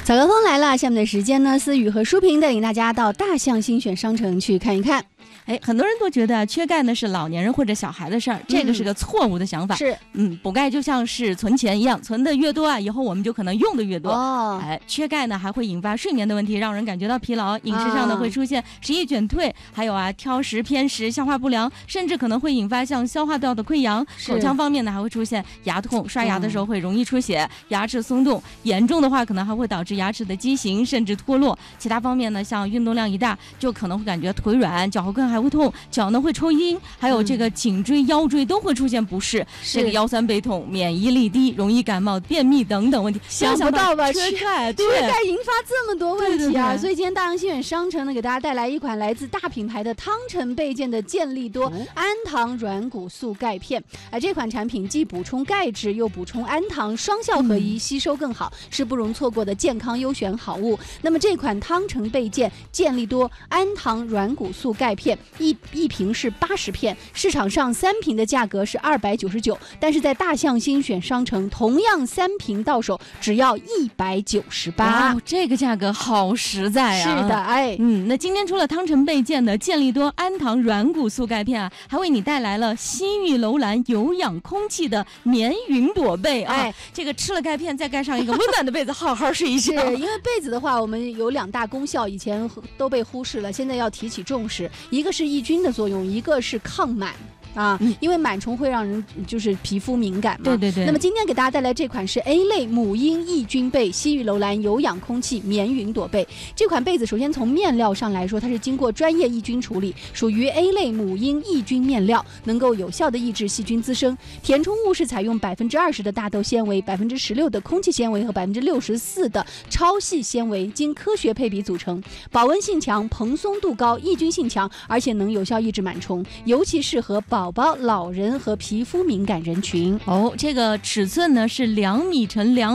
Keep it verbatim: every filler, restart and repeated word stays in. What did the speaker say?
早高峰来了，下面的时间呢，思雨和舒平带领大家到大象新选商城去看一看。 哎，很多人都觉得缺钙呢是老年人或者小孩的事儿，这个是个错误的想法。 是， 嗯，补钙就像是存钱一样，存的越多啊，以后我们就可能用的越多。 哦， 哎，缺钙呢还会引发睡眠的问题，让人感觉到疲劳，饮食上呢会出现食欲减退，还有啊挑食偏食、消化不良，甚至可能会引发像消化道的溃疡。口腔方面呢还会出现牙痛，刷牙的时候会容易出血，牙齿松动，严重的话可能还会导致牙齿的畸形甚至脱落。其他方面呢，像运动量一大，就可能会感觉腿软，脚后跟还会痛，脚呢会抽筋，还有这个颈椎、腰椎都会出现不适，这个腰酸背痛、免疫力低、容易感冒、便秘等等问题。 想不到吧？ 缺钙， 缺钙引发这么多问题啊！ 对对对， 所以今天大象新选商城呢，给大家带来一款来自大品牌的汤臣倍健的健力多氨糖软骨素钙片。哎，这款产品既补充钙质又补充氨糖，双效合一，吸收更好，是不容错过的健康优选好物。那么这款汤臣倍健健力多氨糖软骨素钙片一一瓶是八十片，市场上三瓶的价格是二百九十九，但是在大象新选商城，同样三瓶到手只要一百九十八。 哦，这个价格好实在啊！ 是的，哎， 嗯，那今天除了汤臣倍健的健力多氨糖软骨素钙片啊，还为你带来了西域楼兰有氧空气的棉云朵被啊！哎，这个吃了钙片再盖上一个温暖的被子，好好睡一觉。 是因为被子的话，我们有两大功效，以前都被忽视了，现在要提起重视。一个是抑菌的作用，一个是抗螨。啊，因为螨虫会让人就是皮肤敏感嘛。 对对对。 那么今天给大家带来这款是 A 类母婴抑菌被西域楼兰有氧空气棉云朵被。这款被子首先从面料上来说，它是经过专业抑菌处理，属于 A 类母婴抑菌面料，能够有效的抑制细菌滋生。填充物是采用百分之二十的大豆纤维、百分之十六的空气纤维和百分之六十四的超细纤维，经科学配比组成，保温性强、蓬松度高、抑菌性强，而且能有效抑制螨虫，尤其适合保宝宝、老人和皮肤敏感人群。 哦，这个尺寸呢是两米乘两。